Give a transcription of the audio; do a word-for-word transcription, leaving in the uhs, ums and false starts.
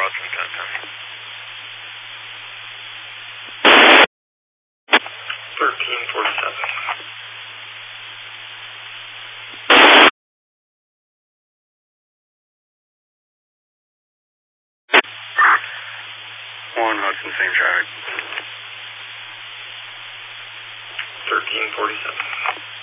Boston ten ten. thirteen forty-seven. One Hudson, same traffic. thirteen forty-seven.